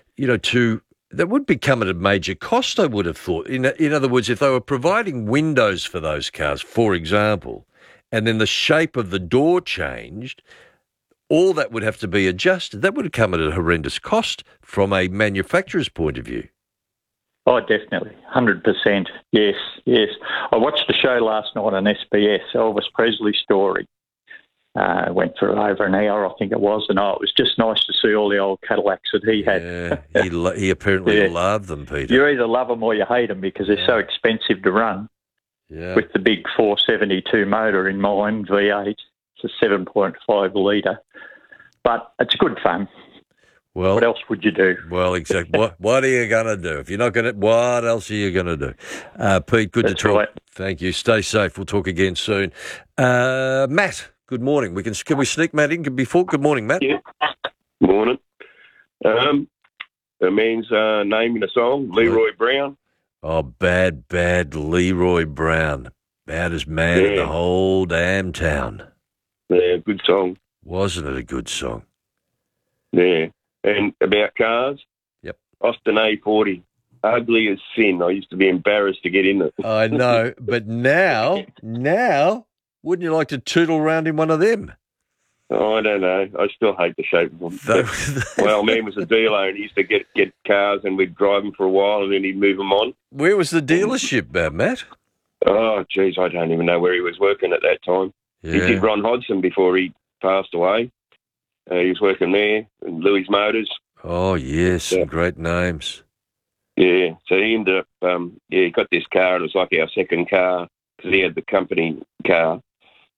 that would become at a major cost, I would have thought. In other words, if they were providing windows for those cars, for example, and then the shape of the door changed, all that would have to be adjusted. That would have come at a horrendous cost from a manufacturer's point of view. Oh, definitely. 100%. Yes. I watched the show last night on SBS, Elvis Presley's story. Went for over an hour, I think it was, and it was just nice to see all the old Cadillacs that he had. Yeah, he apparently loved them, Peter. You either love them or you hate them because they're so expensive to run. Yeah. With the big 472 motor in mine, V8. It's a 7.5 litre. But it's good fun. Well, what else would you do? Well, exactly. What are you going to do? If you're not going to, what else are you going to do? Pete, good to talk. Right. Thank you. Stay safe. We'll talk again soon. Matt, good morning. Can we sneak Matt in before? Good morning, Matt. Yeah. Morning. The man's name in the song, Leroy Brown. Oh, bad Leroy Brown. Baddest man in the whole damn town. Yeah, good song. Wasn't it a good song? Yeah. And about cars? Yep. Austin A40. Ugly as sin. I used to be embarrassed to get in it. I know, but now, wouldn't you like to tootle around in one of them? Oh, I don't know. I still hate the shape of them. Well, man was a dealer and he used to get cars and we'd drive them for a while and then he'd move them on. Where was the dealership, Matt? Oh, geez, I don't even know where he was working at that time. Yeah. He did Ron Hodson before he passed away. He was working there, and Louis Motors. Oh, yes, some great names. Yeah, so he ended up, he got this car. It was like our second car because he had the company car.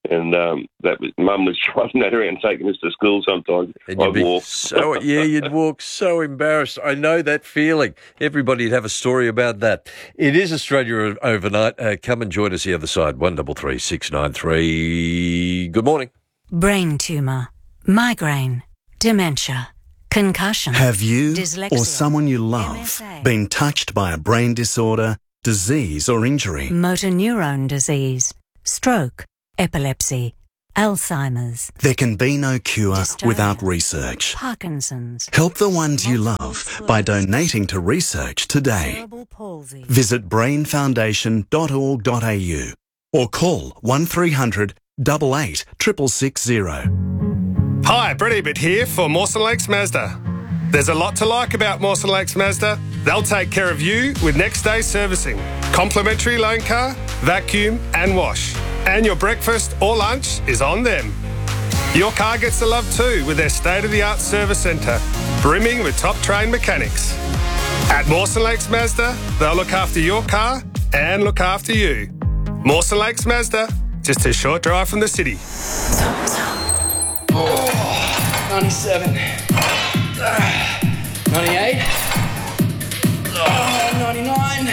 And Mum was driving that around, taking us to school sometimes. And I'd walk. You'd walk so embarrassed. I know that feeling. Everybody'd have a story about that. It is Australia Overnight. Come and join us the other side, 133 693. Good morning. Brain tumour, migraine, dementia, concussion. Have you dyslexia, or someone you love MSA, been touched by a brain disorder, disease or injury? motor neurone disease, stroke, epilepsy, Alzheimer's, There can be no cure Dystonia, without research. Parkinson's, Help the ones you love by donating to research today. cerebral palsy. Visit brainfoundation.org.au or call 1300 88 660. Hi, Brett Ebert here for Mawson Lakes Mazda. There's a lot to like about Mawson Lakes Mazda. They'll take care of you with next day servicing, complimentary loan car, vacuum and wash. And your breakfast or lunch is on them. Your car gets the love too with their state-of-the-art service centre, brimming with top-trained mechanics. At Mawson Lakes Mazda, they'll look after your car and look after you. Mawson Lakes Mazda, just a short drive from the city. 97. 98. 99.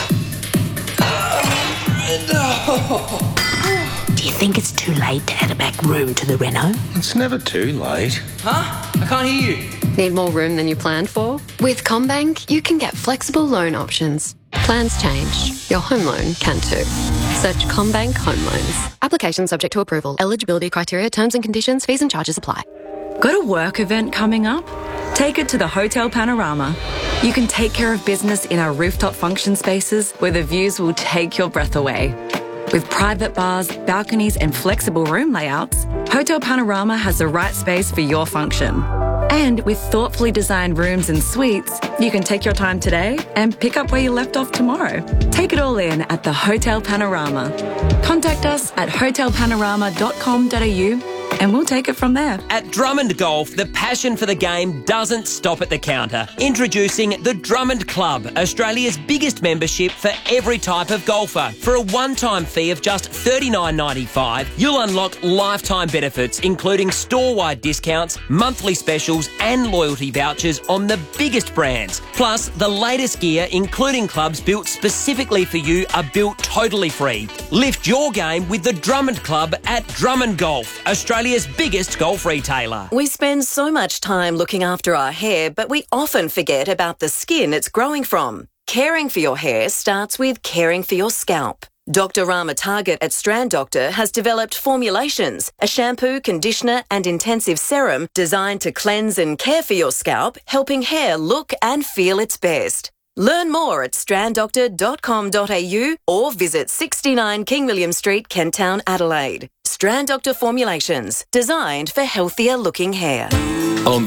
Do you think it's too late to add a back room to the Renault? It's never too late. Huh? I can't hear you. Need more room than you planned for? With CommBank, you can get flexible loan options. Plans change. Your home loan can too. Search CommBank Home Loans. Application subject to approval. Eligibility criteria, terms and conditions, fees and charges apply. Got a work event coming up? Take it to the Hotel Panorama. You can take care of business in our rooftop function spaces where the views will take your breath away. With private bars, balconies and flexible room layouts, Hotel Panorama has the right space for your function. And with thoughtfully designed rooms and suites, you can take your time today and pick up where you left off tomorrow. Take it all in at the Hotel Panorama. Contact us at hotelpanorama.com.au and we'll take it from there. At Drummond Golf, the passion for the game doesn't stop at the counter. Introducing the Drummond Club, Australia's biggest membership for every type of golfer. For a one-time fee of just $39.95, you'll unlock lifetime benefits, including store-wide discounts, monthly specials and loyalty vouchers on the biggest brands. Plus, the latest gear, including clubs built specifically for you, are built totally free. Lift your game with the Drummond Club at Drummond Golf, Australia's biggest golf retailer. We spend so much time looking after our hair, but we often forget about the skin it's growing from. Caring for your hair starts with caring for your scalp. Dr. Rama Target at Strand Doctor has developed formulations, a shampoo, conditioner and intensive serum designed to cleanse and care for your scalp, helping hair look and feel its best. Learn more at stranddoctor.com.au or visit 69 King William Street, Kent Town, Adelaide. Strand Doctor Formulations, designed for healthier looking hair. On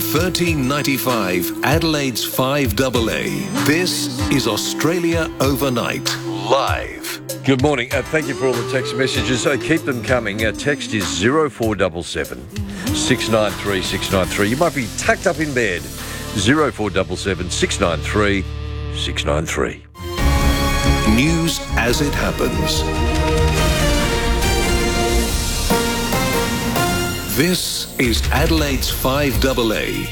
1395 Adelaide's 5AA, this is Australia Overnight, live. Good morning. Thank you for all the text messages. Keep them coming. Text is 0477 693 693. You might be tucked up in bed. 0477 693 693. News as it happens. This is Adelaide's 5AA.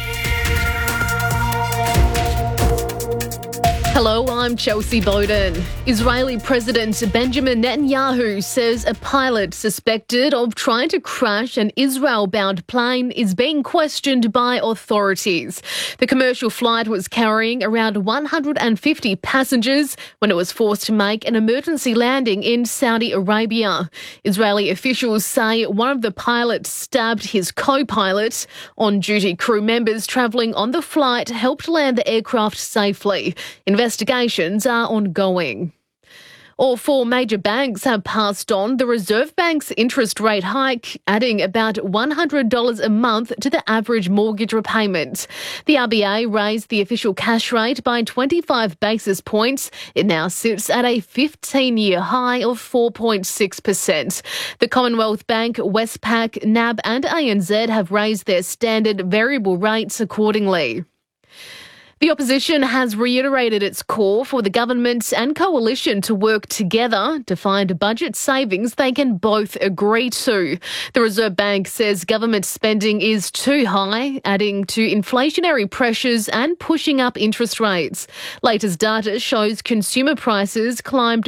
Hello, I'm Chelsea Bowden. Israeli President Benjamin Netanyahu says a pilot suspected of trying to crash an Israel-bound plane is being questioned by authorities. The commercial flight was carrying around 150 passengers when it was forced to make an emergency landing in Saudi Arabia. Israeli officials say one of the pilots stabbed his co-pilot. On-duty crew members travelling on the flight helped land the aircraft safely. Investigations are ongoing. All four major banks have passed on the Reserve Bank's interest rate hike, adding about $100 a month to the average mortgage repayment. The RBA raised the official cash rate by 25 basis points. It now sits at a 15-year high of 4.6%. The Commonwealth Bank, Westpac, NAB and ANZ have raised their standard variable rates accordingly. The opposition has reiterated its call for the government and coalition to work together to find budget savings they can both agree to. The Reserve Bank says government spending is too high, adding to inflationary pressures and pushing up interest rates. Latest data shows consumer prices climbed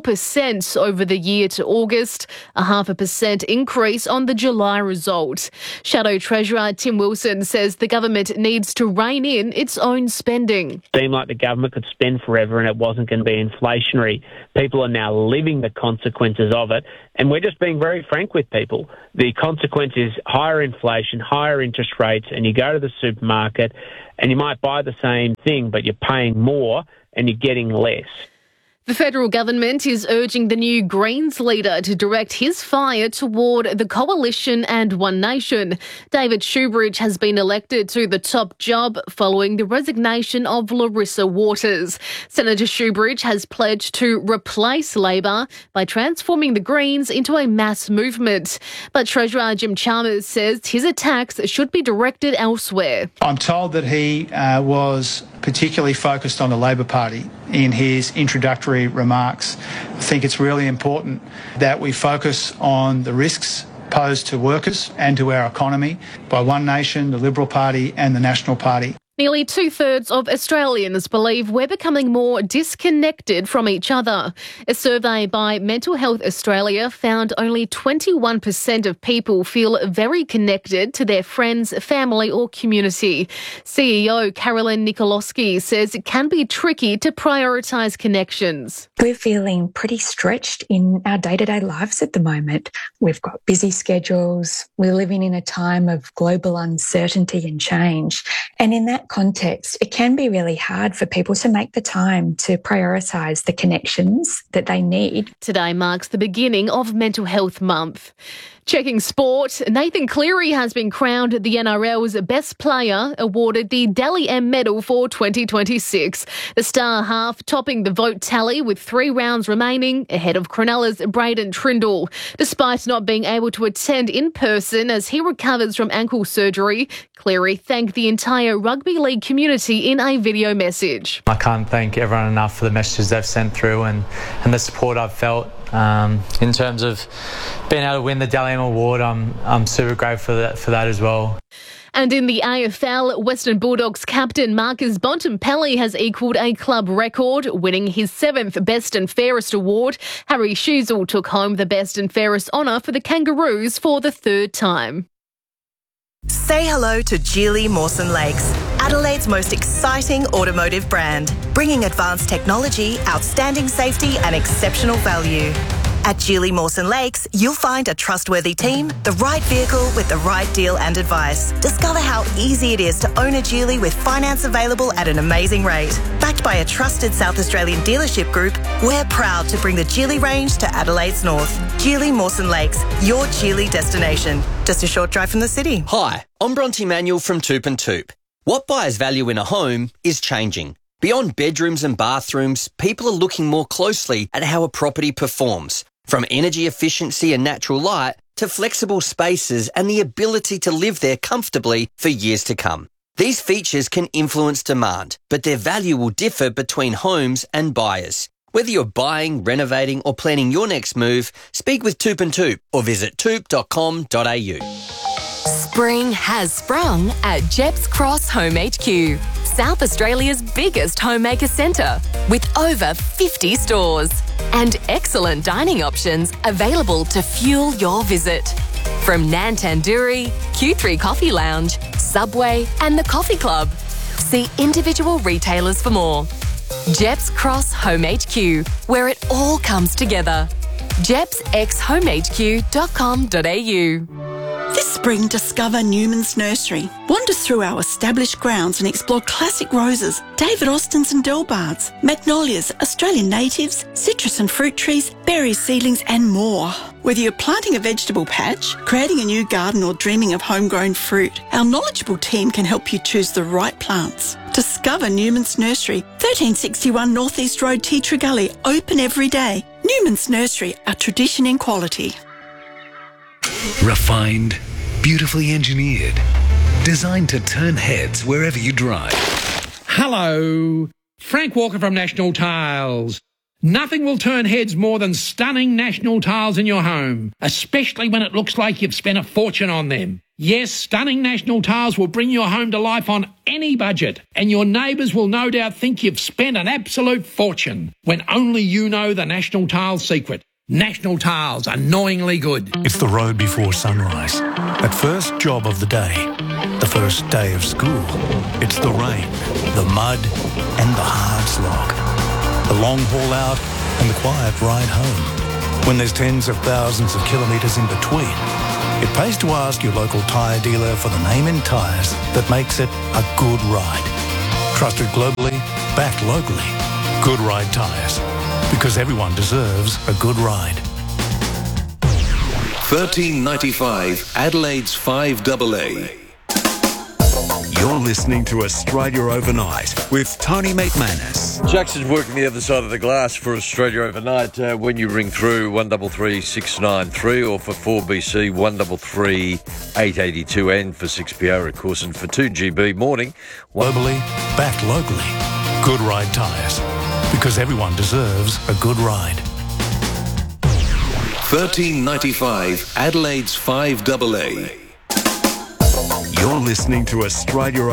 4% over the year to August, a 0.5% increase on the July result. Shadow Treasurer Tim Wilson says the government needs to rein in its own spending. It seemed like the government could spend forever and it wasn't going to be inflationary. People are now living the consequences of it, and we're just being very frank with people. The consequence is higher inflation, higher interest rates, and you go to the supermarket and you might buy the same thing, but you're paying more and you're getting less. The federal government is urging the new Greens leader to direct his fire toward the coalition and One Nation. David Shoebridge has been elected to the top job following the resignation of Larissa Waters. Senator Shoebridge has pledged to replace Labor by transforming the Greens into a mass movement. But Treasurer Jim Chalmers says his attacks should be directed elsewhere. I'm told that he was particularly focused on the Labor Party in his introductory remarks. I think it's really important that we focus on the risks posed to workers and to our economy by One Nation, the Liberal Party and the National Party. Nearly 2/3 of Australians believe we're becoming more disconnected from each other. A survey by Mental Health Australia found only 21% of people feel very connected to their friends, family or community. CEO Carolyn Nikolowski says it can be tricky to prioritise connections. We're feeling pretty stretched in our day-to-day lives at the moment. We've got busy schedules. We're living in a time of global uncertainty and change. And in that context, it can be really hard for people to make the time to prioritise the connections that they need. Today marks the beginning of Mental Health Month. Checking sport, Nathan Cleary has been crowned the NRL's Best Player, awarded the Dally M Medal for 2026. The star half topping the vote tally with 3 rounds remaining, ahead of Cronulla's Braden Trindle. Despite not being able to attend in person as he recovers from ankle surgery, Cleary thanked the entire rugby league community in a video message. I can't thank everyone enough for the messages they've sent through and the support I've felt. In terms of being able to win the Dally M Award, I'm super grateful for that as well. And in the AFL, Western Bulldogs captain Marcus Bontempelli has equalled a club record, winning his 7th Best and Fairest award. Harry Sheasel took home the Best and Fairest honour for the Kangaroos for the 3rd time. Say hello to Geely Mawson Lakes, Adelaide's most exciting automotive brand, bringing advanced technology, outstanding safety and exceptional value. At Geely Mawson Lakes, you'll find a trustworthy team, the right vehicle with the right deal and advice. Discover how easy it is to own a Geely with finance available at an amazing rate. Backed by a trusted South Australian dealership group, we're proud to bring the Geely range to Adelaide's north. Geely Mawson Lakes, your Geely destination. Just a short drive from the city. Hi, I'm Bronte Manuel from Toop and Toop. What buyers value in a home is changing. Beyond bedrooms and bathrooms, people are looking more closely at how a property performs. From energy efficiency and natural light to flexible spaces and the ability to live there comfortably for years to come. These features can influence demand, but their value will differ between homes and buyers. Whether you're buying, renovating or planning your next move, speak with Toop and Toop or visit toop.com.au. Spring has sprung at Jeps Cross Home HQ, South Australia's biggest homemaker centre, with over 50 stores and excellent dining options available to fuel your visit. From Nan Tandoori, Q3 Coffee Lounge, Subway and the Coffee Club. See individual retailers for more. Jeps Cross Home HQ, where it all comes together. jepsxhomehq.com.au. This spring, discover Newman's Nursery. Wander through our established grounds and explore classic roses, David Austins and Delbards, magnolias, Australian natives, citrus and fruit trees, berries, seedlings and more. Whether you're planting a vegetable patch, creating a new garden or dreaming of homegrown fruit, our knowledgeable team can help you choose the right plants. Discover Newman's Nursery, 1361 North East Road, Tea Tree Gully, open every day. Newman's Nursery, a tradition in quality. Refined, beautifully engineered, designed to turn heads wherever you drive. Hello, Frank Walker from National Tiles. Nothing will turn heads more than stunning National Tiles in your home, especially when it looks like you've spent a fortune on them. Yes, stunning National Tiles will bring your home to life on any budget, and your neighbours will no doubt think you've spent an absolute fortune, when only you know the National Tiles secret. National Tiles, annoyingly good. It's the road before sunrise. That first job of the day. The first day of school. It's the rain, the mud, and the hard slog. The long haul out and the quiet ride home. When there's tens of thousands of kilometres in between, it pays to ask your local tyre dealer for the name in tyres that makes it a good ride. Trusted globally, backed locally. Good Ride Tyres. Because everyone deserves a good ride. $13.95 Adelaide's 5AA. You're listening to Australia Overnight with Tony McManus. Jackson's working the other side of the glass for Australia Overnight. When you ring through 133 693 or for 4BC 133 882N for 6PR, of course, and for 2GB morning. Globally, backed locally. Good Ride Tyres. Because everyone deserves a good ride. $13.95 Adelaide's 5AA. You're listening to Australia